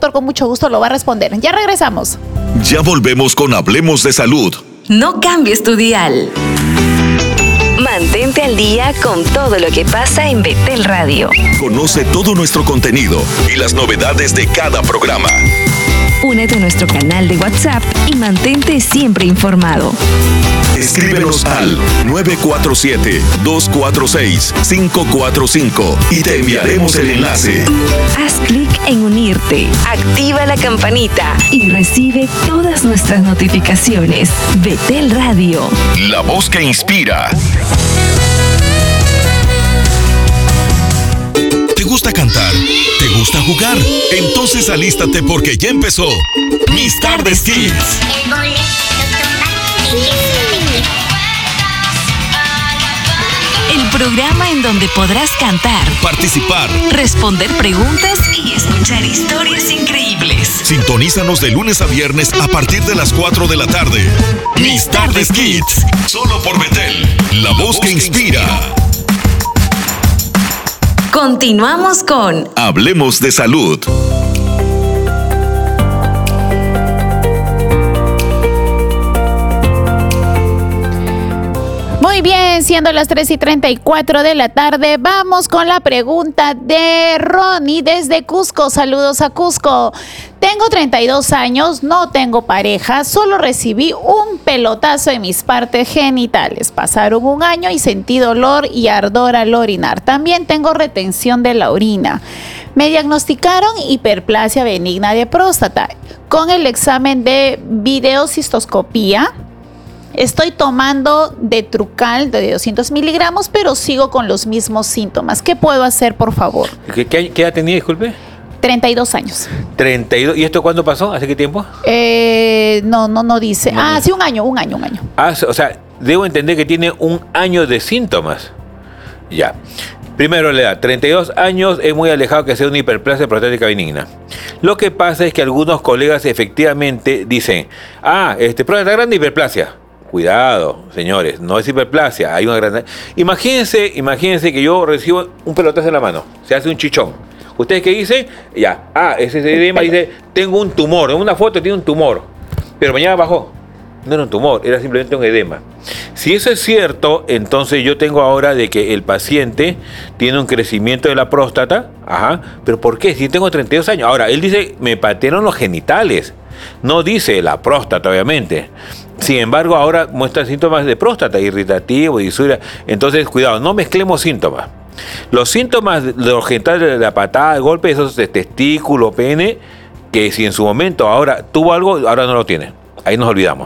doctor con mucho gusto lo va a responder. Ya regresamos. Ya volvemos con Hablemos de Salud. No cambies tu dial. Mantente al día con todo lo que pasa en Betel Radio. Conoce todo nuestro contenido y las novedades de cada programa. Únete a nuestro canal de WhatsApp y mantente siempre informado. Escríbenos al 947-246-545 y te enviaremos el enlace. Haz clic en unirte, activa la campanita y recibe todas nuestras notificaciones. Betel Radio. La voz que inspira. ¿Te gusta cantar? ¿Te gusta jugar? Entonces alístate porque ya empezó Mis Tardes Kids. El programa en donde podrás cantar, Participar, responder preguntas y escuchar historias increíbles. sintonízanos de lunes a viernes a partir de las 4 de la tarde. Mis Tardes Kids, solo por Betel, la voz que inspira. Continuamos con Hablemos de Salud. Muy bien, siendo las 3:34 de la tarde, vamos con la pregunta de Ronnie desde Cusco. Saludos a Cusco. Tengo 32 años, no tengo pareja, solo recibí un pelotazo en mis partes genitales. Pasaron un año y sentí dolor y ardor al orinar. También tengo retención de la orina. Me diagnosticaron hiperplasia benigna de próstata. Con el examen de videocistoscopía, estoy tomando Detrucal de 200 miligramos, pero sigo con los mismos síntomas. ¿Qué puedo hacer, por favor? ¿Qué edad tenía, disculpe? 32 años. 32. ¿Y esto cuándo pasó? ¿Hace qué tiempo? No dice. No. Sí, un año. O sea, debo entender que tiene un año de síntomas. Ya. Primero la edad. 32 años es muy alejado que sea una hiperplasia prostática benigna. Lo que pasa es que algunos colegas efectivamente dicen, próstata grande, hiperplasia. Cuidado, señores, no es hiperplasia, hay una gran... Imagínense que yo recibo un pelotazo en la mano, se hace un chichón. ¿Ustedes qué dicen? Ya, ese edema dice, tengo un tumor, en una foto tiene un tumor, pero mañana bajó. No era un tumor, era simplemente un edema. Si eso es cierto, entonces yo tengo ahora de que el paciente tiene un crecimiento de la próstata, pero ¿por qué? Si tengo 32 años. Ahora, él dice, me patearon los genitales, no dice la próstata, obviamente. Sin embargo, ahora muestra síntomas de próstata, irritativo, disuria. Entonces, cuidado, no mezclemos síntomas. Los síntomas de los genitales, de la patada, el golpe, esos de testículo, pene, que si en su momento ahora tuvo algo, ahora no lo tiene. Ahí nos olvidamos.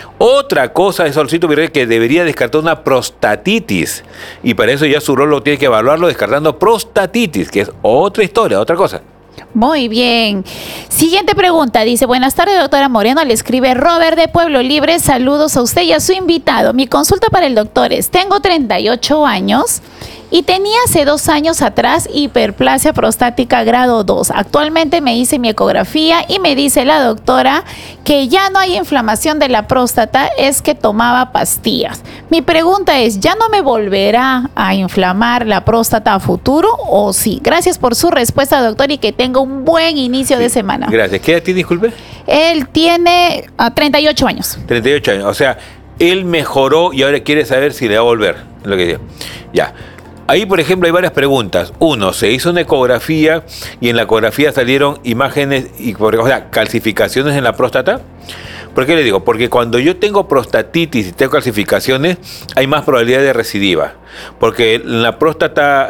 Otra cosa es solicito que debería descartar una prostatitis. Y para eso ya su urologo tiene que evaluarlo descartando prostatitis, que es otra historia, otra cosa. Muy bien. Siguiente pregunta. Dice, buenas tardes, doctora Moreno. Le escribe Robert de Pueblo Libre. Saludos a usted y a su invitado. Mi consulta para el doctor es, tengo 38 años y tenía hace 2 años atrás hiperplasia prostática grado 2. Actualmente me hice mi ecografía y me dice la doctora que ya no hay inflamación de la próstata, es que tomaba pastillas. Mi pregunta es, ¿ya no me volverá a inflamar la próstata a futuro o sí? Gracias por su respuesta, doctor, y que tenga un buen inicio de semana. Gracias. ¿Qué edad tiene, disculpe? Él tiene 38 años. 38 años. O sea, él mejoró y ahora quiere saber si le va a volver. Es lo que digo. Ya. Ahí, por ejemplo, hay varias preguntas. Uno, se hizo una ecografía y en la ecografía salieron imágenes, calcificaciones en la próstata. ¿Por qué le digo? Porque cuando yo tengo prostatitis y tengo calcificaciones, hay más probabilidad de recidiva. Porque en la próstata,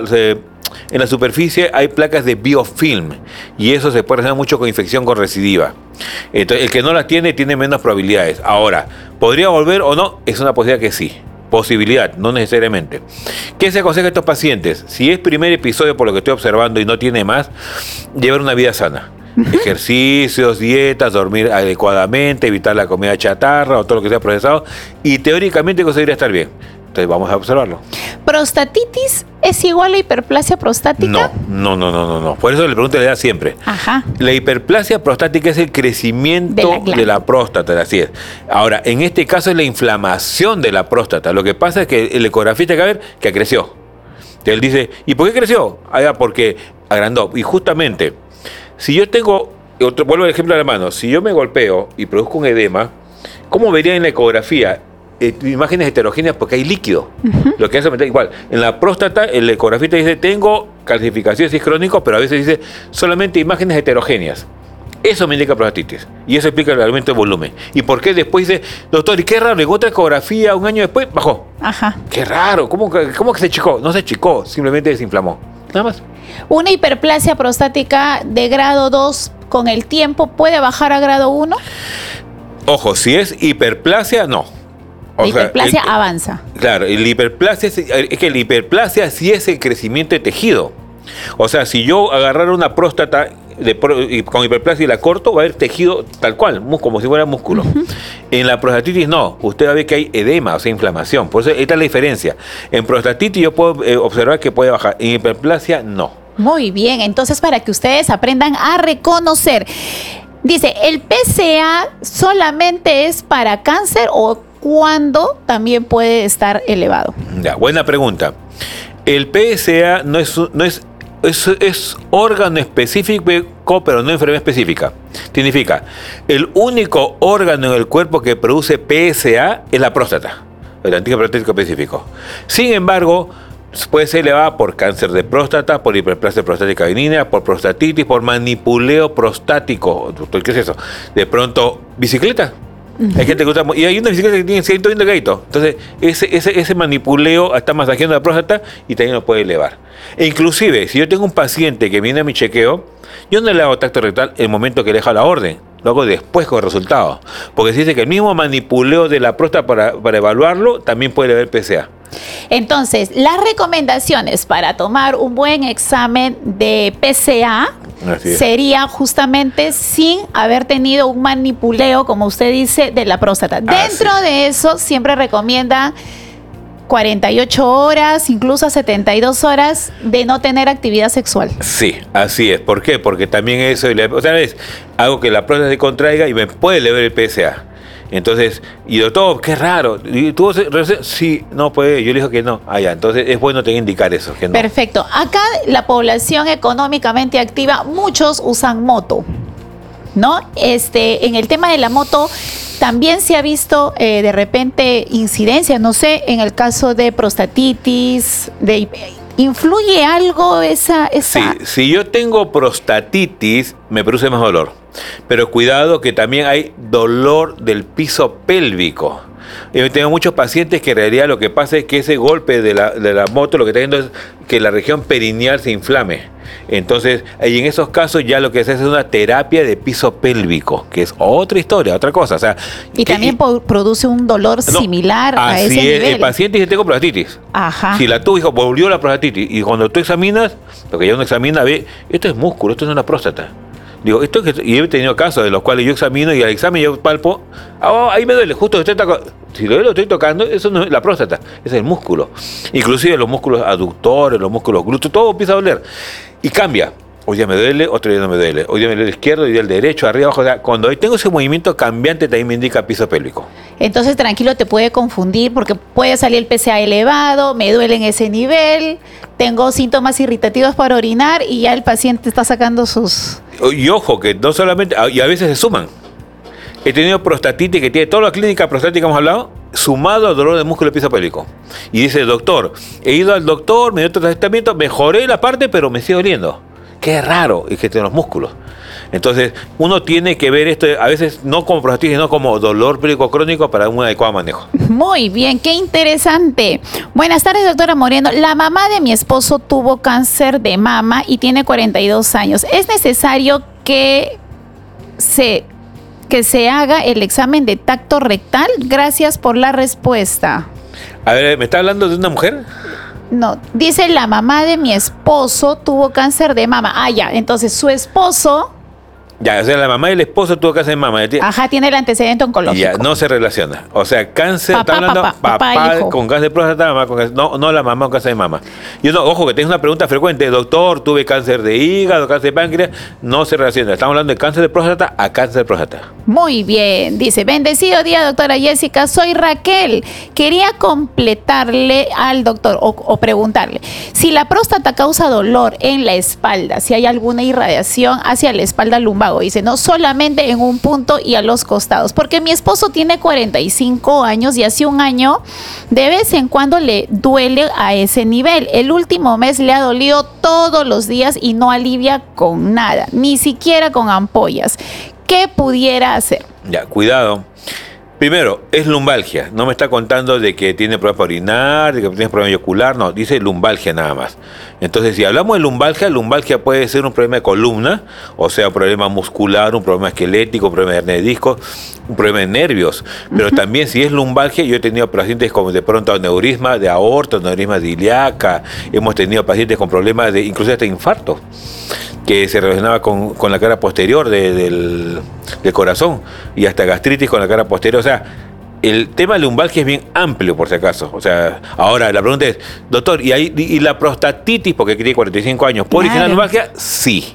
en la superficie hay placas de biofilm y eso se puede relacionar mucho con infección con recidiva. Entonces, el que no las tiene menos probabilidades. Ahora, ¿podría volver o no? Es una posibilidad que sí. Posibilidad, no necesariamente. ¿Qué se aconseja a estos pacientes? Si es primer episodio por lo que estoy observando y no tiene más, llevar una vida sana. Ejercicios, dietas, dormir adecuadamente, evitar la comida chatarra o todo lo que sea procesado y teóricamente conseguiría estar bien. Entonces vamos a observarlo. ¿Prostatitis es igual a hiperplasia prostática? No. Por eso le pregunto la edad siempre. La hiperplasia prostática es el crecimiento de la próstata, así es. Ahora, en este caso es la inflamación de la próstata. Lo que pasa es que el ecografista hay que ver que creció. Entonces él dice, ¿y por qué creció? Porque agrandó. Y justamente, si yo tengo, vuelvo al ejemplo de la mano, si yo me golpeo y produzco un edema, ¿cómo vería en la ecografía? Imágenes heterogéneas porque hay líquido. Lo que hace igual. En la próstata, el ecografista dice, tengo calcificaciones crónicas, pero a veces dice solamente imágenes heterogéneas. Eso me indica prostatitis. Y eso explica el aumento de volumen. ¿Y por qué después dice, doctor, y qué raro, en otra ecografía, un año después, bajó? Ajá. Qué raro, ¿cómo que se achicó? No se achicó, simplemente desinflamó. Nada más. ¿Una hiperplasia prostática de grado 2 con el tiempo puede bajar a grado 1? Ojo, si es hiperplasia, no. La hiperplasia avanza. Claro, el hiperplasia es que la hiperplasia sí es el crecimiento de tejido. O sea, si yo agarrara una próstata con hiperplasia y la corto, va a haber tejido tal cual, como si fuera músculo. En la prostatitis no, usted va a ver que hay edema, o sea, inflamación. Por eso esta es la diferencia. En prostatitis yo puedo observar que puede bajar, en hiperplasia no. Muy bien, entonces para que ustedes aprendan a reconocer. Dice, ¿el PSA solamente es para cáncer o cuándo también puede estar elevado? Ya, buena pregunta. El PSA no es órgano específico, pero no enfermedad específica. Significa, el único órgano en el cuerpo que produce PSA es la próstata, el antígeno prostático específico. Sin embargo, puede ser elevada por cáncer de próstata, por hiperplasia prostática benigna, por prostatitis, por manipuleo prostático. ¿Qué es eso? De pronto, bicicleta. Hay gente que usa, y hay una bicicleta que tiene 120 gaitos. Entonces, ese manipuleo está masajeando la próstata y también lo puede elevar. E inclusive, si yo tengo un paciente que viene a mi chequeo, yo no le hago tacto rectal en el momento que le deja la orden. Lo hago después con el resultado. Porque se dice que el mismo manipuleo de la próstata para evaluarlo también puede elevar el PSA. Entonces, las recomendaciones para tomar un buen examen de PSA sería justamente sin haber tenido un manipuleo, como usted dice, de la próstata. Dentro de eso, siempre recomienda 48 horas, incluso 72 horas de no tener actividad sexual. Sí, así es. ¿Por qué? Porque también eso, otra vez, hago que la próstata se contraiga y me puede elevar el PSA. Entonces, y doctor, qué raro. ¿Y tuvo sí, no puede, yo le dije que no. Ya, entonces es bueno tener que indicar eso. Que no. Perfecto. Acá la población económicamente activa, muchos usan moto, ¿no? En el tema de la moto también se ha visto de repente incidencias, no sé, en el caso de prostatitis, ¿influye algo esa? Sí, si yo tengo prostatitis, me produce más dolor. Pero cuidado que también hay dolor del piso pélvico. Yo tengo muchos pacientes que en realidad lo que pasa es que ese golpe de la moto lo que está haciendo es que la región perineal se inflame. Entonces, en esos casos ya lo que se hace es una terapia de piso pélvico, que es otra historia, otra cosa. O sea, y también produce un dolor similar a ese nivel. El paciente dice, tengo prostatitis. Ajá. Si la tuvo, dijo, volvió la prostatitis. Y cuando tú examinas, porque ya uno examina, ve, esto es músculo, esto no es una próstata. Digo, y he tenido casos de los cuales yo examino y al examen yo palpo, ahí me duele, justo si lo estoy tocando, eso no es la próstata, es el músculo. Inclusive los músculos aductores, los músculos glúteos, todo empieza a doler. Y cambia. Hoy día me duele, otro día no me duele. Hoy día me duele el izquierdo, hoy día el derecho, arriba, abajo. O sea, cuando tengo ese movimiento cambiante también me indica piso pélvico. Entonces, tranquilo, te puede confundir porque puede salir el PSA elevado, me duele en ese nivel, tengo síntomas irritativos para orinar y ya el paciente está sacando sus... Y ojo, que no solamente, y a veces se suman. He tenido prostatitis que tiene toda la clínica prostática que hemos hablado, sumado al dolor de músculo piso pélvico. Y dice, doctor, he ido al doctor, me dio otro tratamiento, mejoré la parte, pero me sigue doliendo. Qué raro, es que tiene los músculos. Entonces, uno tiene que ver esto, a veces no como prostatitis, sino como dolor pélvico crónico para un adecuado manejo. Muy bien, qué interesante. Buenas tardes, doctora Moreno. La mamá de mi esposo tuvo cáncer de mama y tiene 42 años. ¿Es necesario que se haga el examen de tacto rectal? Gracias por la respuesta. A ver, ¿me está hablando de una mujer? No, dice la mamá de mi esposo tuvo cáncer de mama. Ya, entonces su esposo Ya, o sea, la mamá y el esposo tuvo cáncer de mama. Ajá, tiene el antecedente oncológico. Ya, no se relaciona. O sea, cáncer, Papá, está hablando papá hijo. con cáncer de próstata, mamá con cáncer, no la mamá con cáncer de mama. Y uno, ojo, que tienes una pregunta frecuente, doctor, tuve cáncer de hígado, cáncer de páncreas, no se relaciona. Estamos hablando de cáncer de próstata a cáncer de próstata. Muy bien, dice, bendecido día, doctora Jessica, soy Raquel. Quería completarle al doctor o preguntarle, si la próstata causa dolor en la espalda, si hay alguna irradiación hacia la espalda lumbar. Dice, no solamente en un punto y a los costados, porque mi esposo tiene 45 años y hace un año de vez en cuando le duele a ese nivel. El último mes le ha dolido todos los días y no alivia con nada, ni siquiera con ampollas. ¿Qué pudiera hacer? Ya, cuidado. Primero, es lumbalgia. No me está contando de que tiene problemas para orinar, de que tiene problema ocular. No, dice lumbalgia nada más. Entonces, si hablamos de lumbalgia puede ser un problema de columna, o sea, un problema muscular, un problema esquelético, un problema de hernia de discos, un problema de nervios. Pero también, si es lumbalgia, yo he tenido pacientes con de pronto aneurisma de aorta, aneurisma de ilíaca. Hemos tenido pacientes con problemas de incluso hasta infarto, que se relacionaba con la cara posterior del corazón, y hasta gastritis con la cara posterior. O sea, el tema de lumbalgia es bien amplio, por si acaso. O sea, ahora la pregunta es, doctor, ¿y la prostatitis, porque tiene 45 años, puede originar lumbalgia? Sí.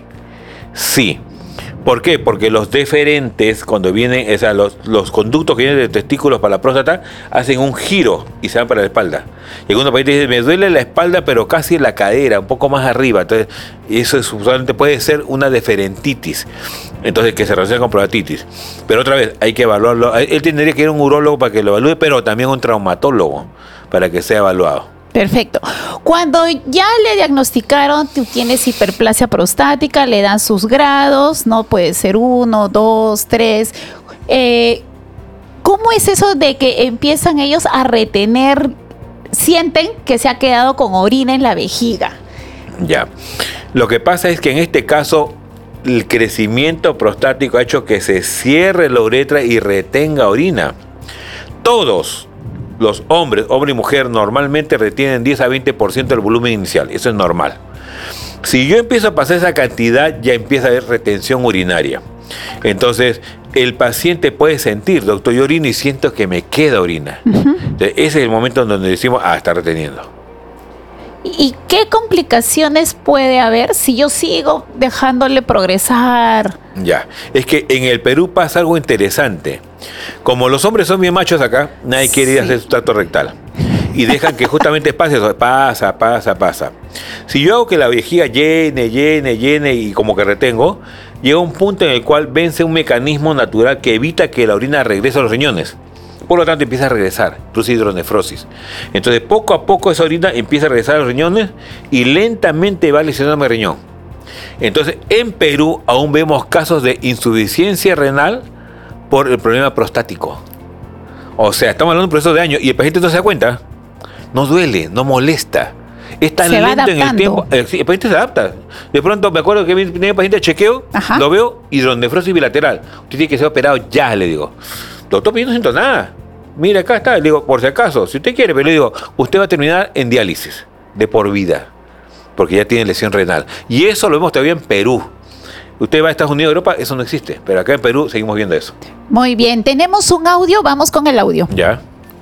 ¿Por qué? Porque los deferentes, cuando vienen, o sea, los conductos que vienen de testículos para la próstata, hacen un giro y se van para la espalda. Y algunos pacientes dicen, me duele la espalda, pero casi en la cadera, un poco más arriba. Entonces, eso usualmente puede ser una deferentitis. Entonces, que se relaciona con prostatitis. Pero otra vez, hay que evaluarlo. Él tendría que ir a un urólogo para que lo evalúe, pero también un traumatólogo para que sea evaluado. Perfecto. Cuando ya le diagnosticaron, tú tienes hiperplasia prostática, le dan sus grados, ¿no? Puede ser 1, 2, 3. ¿Cómo es eso de que empiezan ellos a retener, sienten que se ha quedado con orina en la vejiga? Ya. Lo que pasa es que en este caso, el crecimiento prostático ha hecho que se cierre la uretra y retenga orina. Todos los hombres, hombre y mujer, normalmente retienen 10 a 20% del volumen inicial. Eso es normal. Si yo empiezo a pasar esa cantidad, ya empieza a haber retención urinaria. Entonces, el paciente puede sentir, doctor, yo orino y siento que me queda orina. Entonces, ese es el momento en donde decimos, está reteniendo. ¿Y qué complicaciones puede haber si yo sigo dejándole progresar? Ya, es que en el Perú pasa algo interesante. Como los hombres son bien machos acá, nadie quiere ir a hacer su tracto rectal. Y dejan que justamente pase eso, pasa. Si yo hago que la vejiga llene y como que retengo, llega un punto en el cual vence un mecanismo natural que evita que la orina regrese a los riñones. Por lo tanto, empieza a regresar, produce hidronefrosis. Entonces, poco a poco esa orina empieza a regresar a los riñones y lentamente va lesionando el riñón. Entonces, en Perú aún vemos casos de insuficiencia renal por el problema prostático. O sea, estamos hablando de un proceso de años y el paciente no se da cuenta. No duele, no molesta. Es tan lento en el tiempo. Sí, el paciente se adapta. De pronto, me acuerdo que tenía un paciente de chequeo, lo veo, hidronefrosis bilateral. Usted tiene que ser operado ya, le digo. Doctor, yo no siento nada. Mira, acá está. Le digo, por si acaso, si usted quiere, pero le digo, usted va a terminar en diálisis de por vida, porque ya tiene lesión renal. Y eso lo vemos todavía en Perú. Usted va a Estados Unidos, Europa, eso no existe. Pero acá en Perú seguimos viendo eso. Muy bien, tenemos un audio, vamos con el audio. Ya.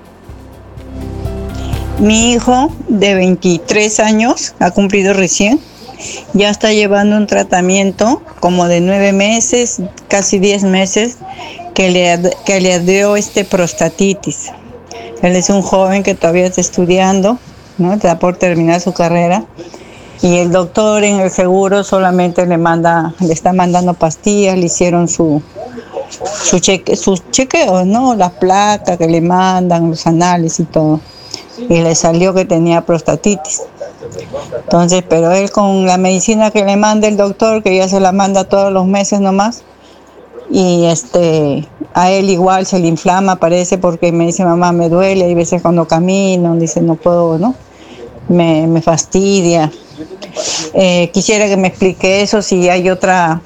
Mi hijo de 23 años, ha cumplido recién, ya está llevando un tratamiento como de 9 meses, casi 10 meses, que le dio prostatitis. Él es un joven que todavía está estudiando, ¿no? Está por terminar su carrera. Y el doctor en el seguro solamente le está mandando pastillas, le hicieron sus chequeos, ¿no? Las placas que le mandan, los análisis y todo. Y le salió que tenía prostatitis. Entonces, pero él con la medicina que le manda el doctor, que ya se la manda todos los meses nomás, y a él igual se le inflama, parece, porque me dice, mamá, me duele, hay veces cuando camino, dice, no puedo, ¿no? Me fastidia. Quisiera que me explique eso, si hay o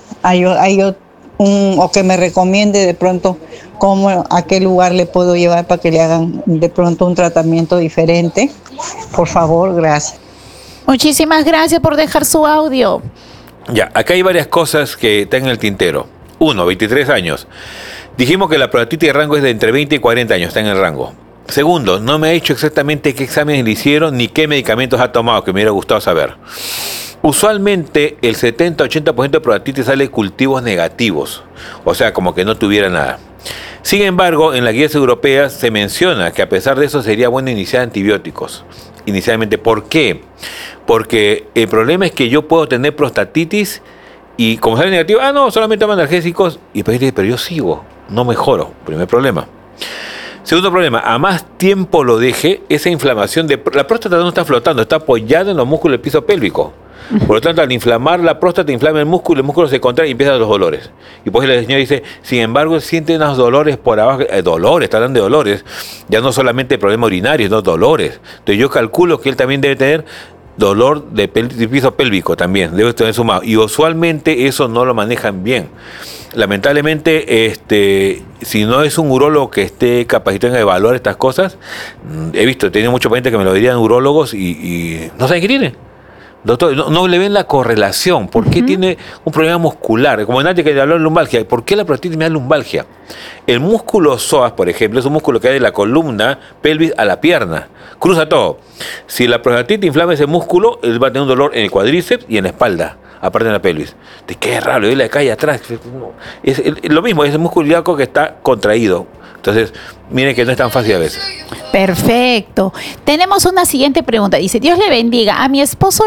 que me recomiende de pronto a qué lugar le puedo llevar para que le hagan de pronto un tratamiento diferente. Por favor, gracias. Muchísimas gracias por dejar su audio. Ya, acá hay varias cosas que están en el tintero. 1, 23 años. Dijimos que la prostatitis de rango es de entre 20 y 40 años, está en el rango. Segundo, no me ha dicho exactamente qué exámenes le hicieron ni qué medicamentos ha tomado, que me hubiera gustado saber. Usualmente el 70-80% de prostatitis sale de cultivos negativos, o sea, como que no tuviera nada. Sin embargo, en las guías europeas se menciona que a pesar de eso sería bueno iniciar antibióticos. Inicialmente, ¿por qué? Porque el problema es que yo puedo tener prostatitis y como sale negativo, no, solamente tomo analgésicos, y después dice, pero yo sigo, no mejoro. Primer problema. Segundo problema, a más tiempo lo deje, esa inflamación de... La próstata no está flotando, está apoyada en los músculos del piso pélvico. Por lo tanto, al inflamar la próstata, inflama el músculo se contrae y empiezan los dolores. Y pues la señora dice, sin embargo, siente unos dolores por abajo, dolores, está hablando de dolores, ya no solamente problemas urinarios, no dolores. Entonces yo calculo que él también debe tener dolor de piso pélvico también, debe tener sumado. Y usualmente eso no lo manejan bien. Lamentablemente, si no es un urólogo que esté capacitado en evaluar estas cosas, he tenido muchos pacientes que me lo dirían urólogos y no saben qué tiene. Doctor, no le ven la correlación. ¿Por qué tiene un problema muscular? Como nadie que habló de lumbalgia. ¿Por qué la prostatitis me da lumbalgia? El músculo psoas, por ejemplo, es un músculo que hay de la columna, pelvis a la pierna. Cruza todo. Si la prostatitis inflama ese músculo, él va a tener un dolor en el cuádriceps y en la espalda, aparte de la pelvis. Qué raro, él le cae atrás. Es lo mismo, es el músculo ilíaco que está contraído. Entonces, miren que no es tan fácil a veces. Perfecto. Tenemos una siguiente pregunta. Dice, Dios le bendiga. A mi esposo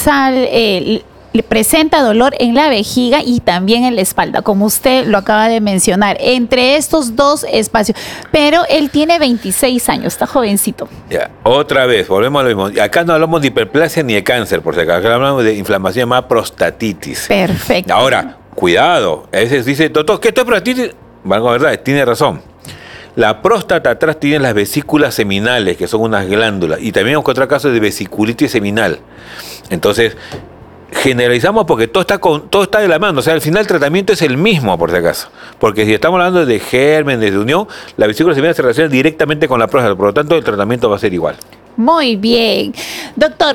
le presenta dolor en la vejiga y también en la espalda, como usted lo acaba de mencionar, entre estos dos espacios. Pero él tiene 26 años, está jovencito. Ya, otra vez, volvemos a lo mismo. Acá no hablamos de hiperplasia ni de cáncer, por si acaso. Acá hablamos de inflamación llamada prostatitis. Perfecto. Ahora, cuidado. A veces dice, doctor, ¿qué esto es prostatitis? Bueno, verdad, tiene razón. La próstata atrás tiene las vesículas seminales, que son unas glándulas, y también encontramos casos de vesiculitis seminal. Entonces, generalizamos porque todo está de la mano. O sea, al final el tratamiento es el mismo, por si acaso. Porque si estamos hablando de gérmenes, de unión, la vesícula seminal se relaciona directamente con la próstata, por lo tanto el tratamiento va a ser igual. Muy bien. Doctor,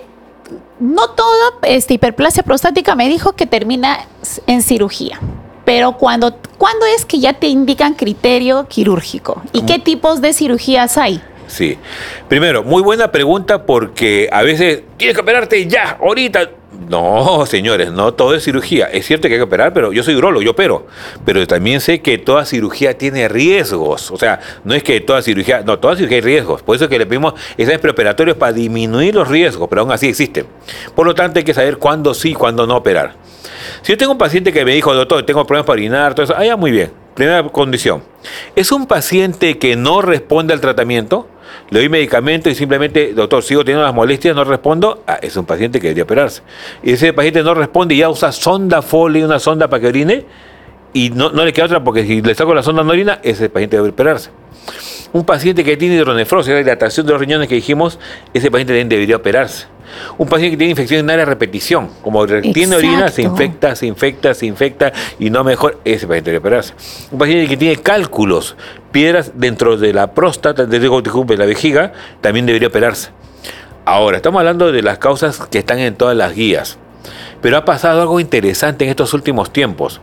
no toda hiperplasia prostática me dijo que termina en cirugía. Pero ¿cuándo es que ya te indican criterio quirúrgico? ¿Y qué tipos de cirugías hay? Sí. Primero, muy buena pregunta porque a veces tienes que operarte ya, ahorita. No, señores, no todo es cirugía. Es cierto que hay que operar, pero yo soy urólogo, yo opero. Pero también sé que toda cirugía tiene riesgos. O sea, no es que toda cirugía hay riesgos. Por eso es que le pedimos exámenes preoperatorios para disminuir los riesgos, pero aún así existen. Por lo tanto, hay que saber cuándo sí y cuándo no operar. Si yo tengo un paciente que me dijo, doctor, tengo problemas para orinar, todo eso, ya muy bien. Primera condición. Es un paciente que no responde al tratamiento, le doy medicamento y simplemente, doctor, sigo teniendo las molestias, no respondo, es un paciente que debería operarse. Y ese paciente no responde y ya usa sonda Foley, una sonda para que orine, y no le queda otra porque si le saco la sonda no orina, ese paciente debe operarse. Un paciente que tiene hidronefrosis, la dilatación de los riñones que dijimos, ese paciente también debería operarse. Un paciente que tiene infección en área de repetición, como tiene orina, se infecta y no mejor, ese paciente debe operarse. Un paciente que tiene cálculos, piedras dentro de la próstata, de la vejiga, también debería operarse. Ahora, estamos hablando de las causas que están en todas las guías, pero ha pasado algo interesante en estos últimos tiempos.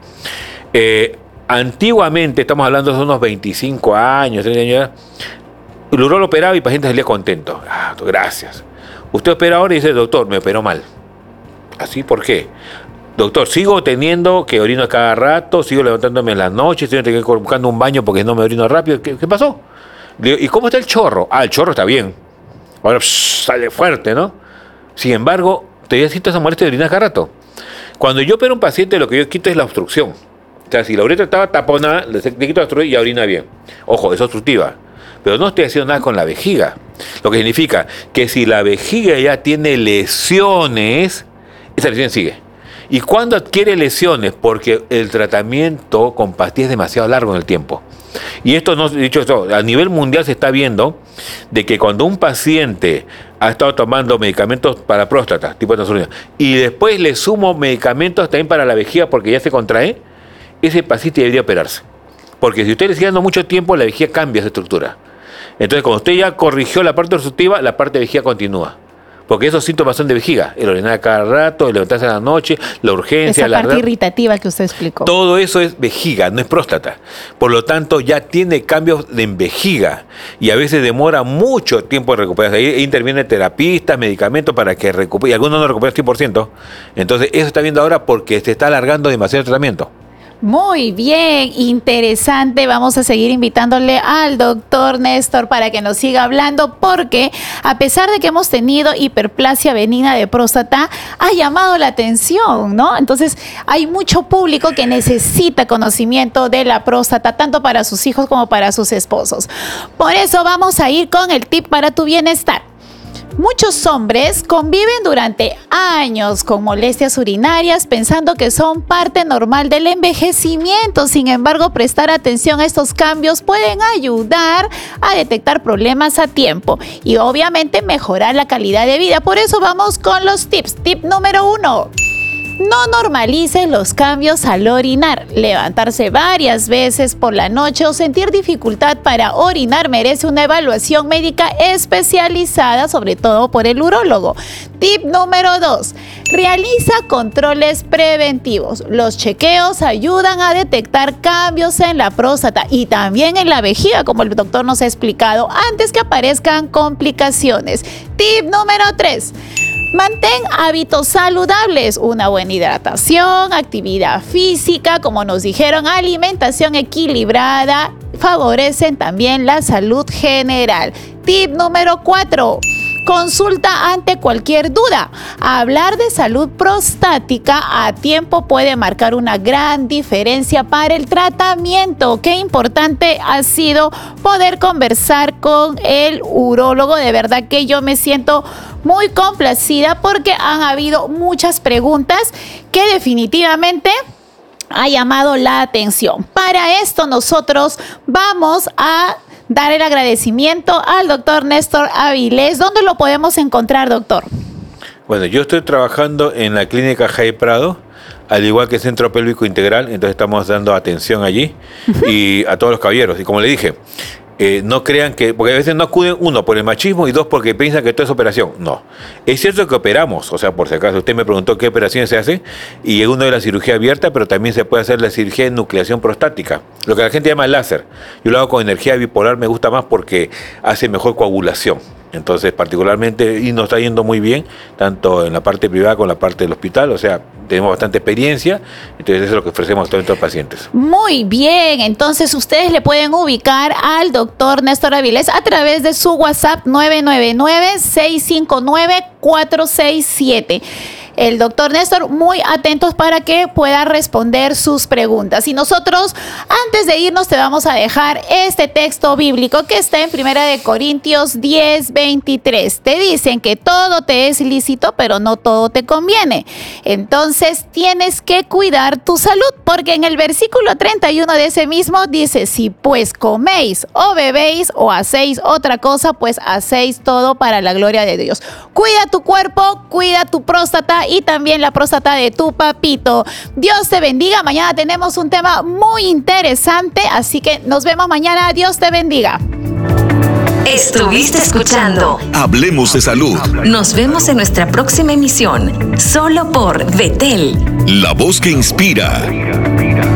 Antiguamente, estamos hablando de unos 25 años, 30 años, el urólogo operaba y el paciente salía contento. Gracias. Usted opera ahora y dice, doctor, me operó mal. ¿Así? ¿Por qué? Doctor, sigo teniendo que orino cada rato, sigo levantándome en las noches, sigo buscando un baño porque no me orino rápido. ¿Qué pasó? Le digo, ¿y cómo está el chorro? El chorro está bien. Ahora sale fuerte, ¿no? Sin embargo, todavía siento esa molestia de orinar cada rato. Cuando yo opero a un paciente, lo que yo quito es la obstrucción. O sea, si la uretra estaba taponada, le quito la obstrucción y ya orina bien. Ojo, es obstructiva. Pero no estoy haciendo nada con la vejiga. Lo que significa que si la vejiga ya tiene lesiones, esa lesión sigue. ¿Y cuándo adquiere lesiones? Porque el tratamiento con pastillas es demasiado largo en el tiempo. Y esto, no dicho esto, a nivel mundial se está viendo de que cuando un paciente ha estado tomando medicamentos para próstata, tipo de insulina, y después le sumo medicamentos también para la vejiga porque ya se contrae, ese paciente debería operarse. Porque si usted le sigue dando mucho tiempo, la vejiga cambia su estructura. Entonces, cuando usted ya corrigió la parte obstructiva, la parte de vejiga continúa. Porque esos síntomas son de vejiga. El orinar cada rato, el levantarse en la noche, la urgencia, esa parte irritativa que usted explicó. Todo eso es vejiga, no es próstata. Por lo tanto, ya tiene cambios en vejiga y a veces demora mucho tiempo en recuperarse. Ahí intervienen terapistas, medicamentos para que recupere. Y algunos no recuperan 100%. Entonces, eso está viendo ahora porque se está alargando demasiado el tratamiento. Muy bien, interesante. Vamos a seguir invitándole al doctor Néstor para que nos siga hablando, porque a pesar de que hemos tenido hiperplasia benigna de próstata, ha llamado la atención, ¿no? Entonces, hay mucho público que necesita conocimiento de la próstata, tanto para sus hijos como para sus esposos. Por eso vamos a ir con el tip para tu bienestar. Muchos hombres conviven durante años con molestias urinarias pensando que son parte normal del envejecimiento. Sin embargo, prestar atención a estos cambios pueden ayudar a detectar problemas a tiempo y obviamente mejorar la calidad de vida. Por eso vamos con los tips. Tip número 1. No normalices los cambios al orinar. Levantarse varias veces por la noche o sentir dificultad para orinar merece una evaluación médica especializada, sobre todo por el urólogo. Tip número 2. Realiza controles preventivos. Los chequeos ayudan a detectar cambios en la próstata y también en la vejiga, como el doctor nos ha explicado, antes que aparezcan complicaciones. Tip número 3. Mantén hábitos saludables, una buena hidratación, actividad física, como nos dijeron, alimentación equilibrada, favorecen también la salud general. Tip número 4. Consulta ante cualquier duda. Hablar de salud prostática a tiempo puede marcar una gran diferencia para el tratamiento. Qué importante ha sido poder conversar con el urólogo. De verdad que yo me siento muy complacida porque han habido muchas preguntas que definitivamente ha llamado la atención. Para esto nosotros vamos a dar el agradecimiento al doctor Néstor Avilés. ¿Dónde lo podemos encontrar, doctor? Bueno, yo estoy trabajando en la clínica Jai Prado, al igual que Centro Pélvico Integral, entonces estamos dando atención allí y a todos los caballeros. Y como le dije, no crean que, porque a veces no acuden, 1, por el machismo y 2, porque piensan que todo es operación. No, es cierto que operamos, o sea, por si acaso usted me preguntó qué operaciones se hace, y uno de la cirugía abierta, pero también se puede hacer la cirugía de nucleación prostática, lo que la gente llama láser. Yo lo hago con energía bipolar, me gusta más porque hace mejor coagulación. Entonces, particularmente, y nos está yendo muy bien, tanto en la parte privada como en la parte del hospital, o sea, tenemos bastante experiencia, entonces eso es lo que ofrecemos a todos nuestros pacientes. Muy bien, entonces ustedes le pueden ubicar al doctor Néstor Avilés a través de su WhatsApp 999-659-467. El doctor Néstor, muy atentos para que pueda responder sus preguntas. Y nosotros, antes de irnos, te vamos a dejar este texto bíblico que está en 1 Corintios 10:23. Te dicen que todo te es lícito, pero no todo te conviene. Entonces, tienes que cuidar tu salud, porque en el versículo 31 de ese mismo dice, si pues coméis o bebéis o hacéis otra cosa, pues hacéis todo para la gloria de Dios. Cuida tu cuerpo, cuida tu próstata y también la próstata de tu papito. Dios te bendiga. Mañana tenemos un tema muy interesante, así que nos vemos mañana. Dios te bendiga. Estuviste escuchando Hablemos de Salud. Nos vemos en nuestra próxima emisión, solo por Betel. La voz que inspira.